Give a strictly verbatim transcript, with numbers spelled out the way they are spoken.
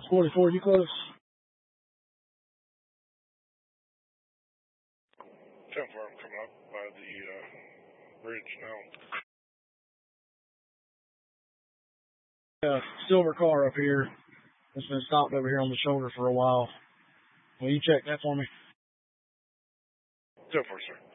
forty-four, you close? ten four, I'm coming up by the uh, bridge now. Uh, silver car up here. It's been stopped over here on the shoulder for a while. Will you check that for me? ten four, sir.